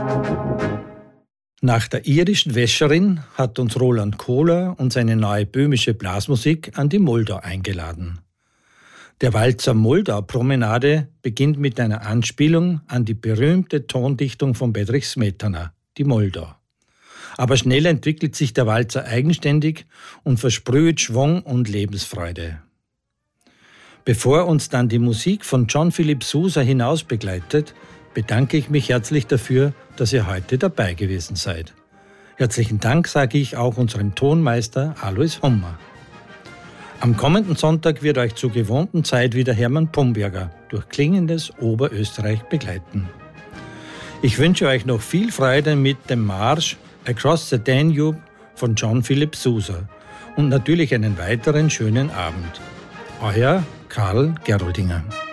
Nach der irischen Wäscherin hat uns Roland Kohler und seine neue böhmische Blasmusik an die Moldau eingeladen. Der Walzer Moldau-Promenade beginnt mit einer Anspielung an die berühmte Tondichtung von Bedřich Smetana, die Moldau. Aber schnell entwickelt sich der Walzer eigenständig und versprüht Schwung und Lebensfreude. Bevor uns dann die Musik von John Philip Sousa hinaus begleitet, bedanke ich mich herzlich dafür, dass ihr heute dabei gewesen seid. Herzlichen Dank sage ich auch unserem Tonmeister Alois Hummer. Am kommenden Sonntag wird euch zur gewohnten Zeit wieder Hermann Pumberger durch klingendes Oberösterreich begleiten. Ich wünsche euch noch viel Freude mit dem Marsch Across the Danube von John Philip Sousa und natürlich einen weiteren schönen Abend. Euer Karl Geroldinger.